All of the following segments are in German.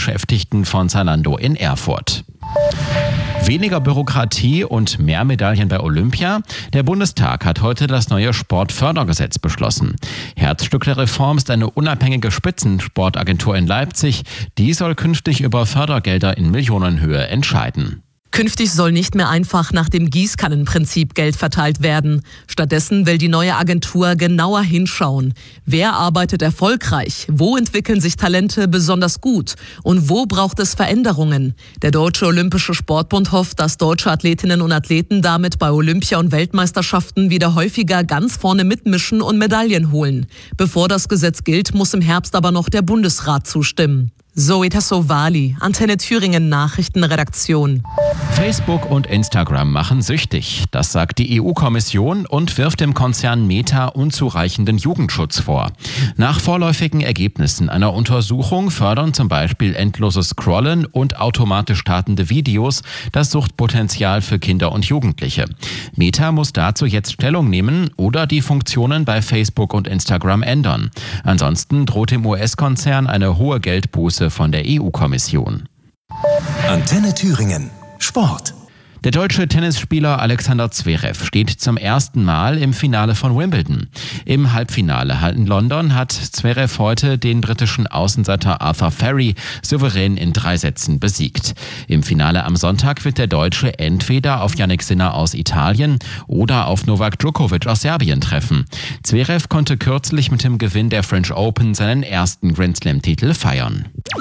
Beschäftigten von Zalando in Erfurt. Weniger Bürokratie und mehr Medaillen bei Olympia? Der Bundestag hat heute das neue Sportfördergesetz beschlossen. Herzstück der Reform ist eine unabhängige Spitzensportagentur in Leipzig. Die soll künftig über Fördergelder in Millionenhöhe entscheiden. Künftig soll nicht mehr einfach nach dem Gießkannenprinzip Geld verteilt werden. Stattdessen will die neue Agentur genauer hinschauen. Wer arbeitet erfolgreich? Wo entwickeln sich Talente besonders gut? Und wo braucht es Veränderungen? Der Deutsche Olympische Sportbund hofft, dass deutsche Athletinnen und Athleten damit bei Olympia- und Weltmeisterschaften wieder häufiger ganz vorne mitmischen und Medaillen holen. Bevor das Gesetz gilt, muss im Herbst aber noch der Bundesrat zustimmen. Zoe Tassovali, Antenne Thüringen Nachrichtenredaktion. Facebook und Instagram machen süchtig. Das sagt die EU-Kommission und wirft dem Konzern Meta unzureichenden Jugendschutz vor. Nach vorläufigen Ergebnissen einer Untersuchung fördern zum Beispiel endloses Scrollen und automatisch startende Videos das Suchtpotenzial für Kinder und Jugendliche. Meta muss dazu jetzt Stellung nehmen oder die Funktionen bei Facebook und Instagram ändern. Ansonsten droht dem US-Konzern eine hohe Geldbuße von der EU-Kommission. Antenne Thüringen. Sport. Der deutsche Tennisspieler Alexander Zverev steht zum ersten Mal im Finale von Wimbledon. Im Halbfinale in London hat Zverev heute den britischen Außenseiter Arthur Ferry souverän in 3 Sätzen besiegt. Im Finale am Sonntag wird der Deutsche entweder auf Jannik Sinner aus Italien oder auf Novak Djokovic aus Serbien treffen. Zverev konnte kürzlich mit dem Gewinn der French Open seinen ersten Grand Slam-Titel feiern.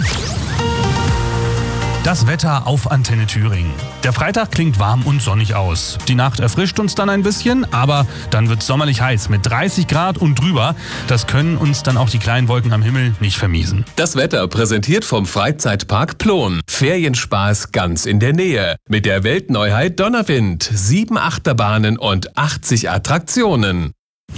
Das Wetter auf Antenne Thüringen. Der Freitag klingt warm und sonnig aus. Die Nacht erfrischt uns dann ein bisschen, aber dann wird es sommerlich heiß mit 30 Grad und drüber. Das können uns dann auch die kleinen Wolken am Himmel nicht vermiesen. Das Wetter präsentiert vom Freizeitpark Plon. Ferienspaß ganz in der Nähe. Mit der Weltneuheit Donnerwind. 7 Achterbahnen und 80 Attraktionen.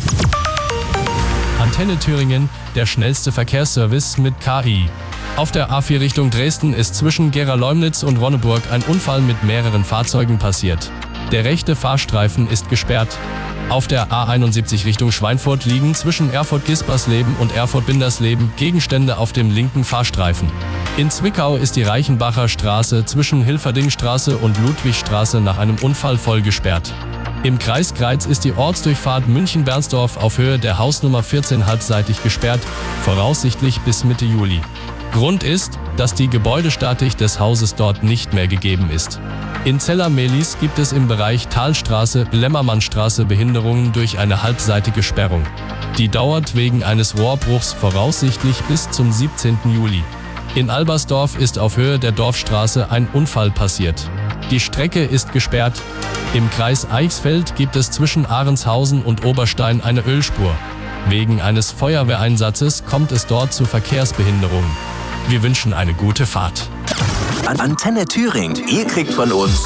Antenne Thüringen, der schnellste Verkehrsservice mit KI. Auf der A4 Richtung Dresden ist zwischen Gera-Leumnitz und Ronneburg ein Unfall mit mehreren Fahrzeugen passiert. Der rechte Fahrstreifen ist gesperrt. Auf der A71 Richtung Schweinfurt liegen zwischen Erfurt-Gispersleben und Erfurt-Bindersleben Gegenstände auf dem linken Fahrstreifen. In Zwickau ist die Reichenbacher Straße zwischen Hilferdingstraße und Ludwigstraße nach einem Unfall voll gesperrt. Im Kreis Greiz ist die Ortsdurchfahrt München-Bernsdorf auf Höhe der Hausnummer 14 halbseitig gesperrt, voraussichtlich bis Mitte Juli. Grund ist, dass die Gebäudestatik des Hauses dort nicht mehr gegeben ist. In Zeller-Mehlis gibt es im Bereich Talstraße-Lemmermannstraße Behinderungen durch eine halbseitige Sperrung. Die dauert wegen eines Rohrbruchs voraussichtlich bis zum 17. Juli. In Albersdorf ist auf Höhe der Dorfstraße ein Unfall passiert. Die Strecke ist gesperrt. Im Kreis Eichsfeld gibt es zwischen Ahrenshausen und Oberstein eine Ölspur. Wegen eines Feuerwehreinsatzes kommt es dort zu Verkehrsbehinderungen. Wir wünschen eine gute Fahrt. Antenne Thüringen. Ihr kriegt von uns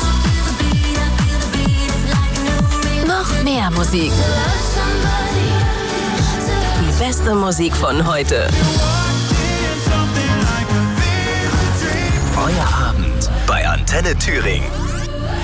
noch mehr Musik. Die beste Musik von heute. Euer Abend bei Antenne Thüringen.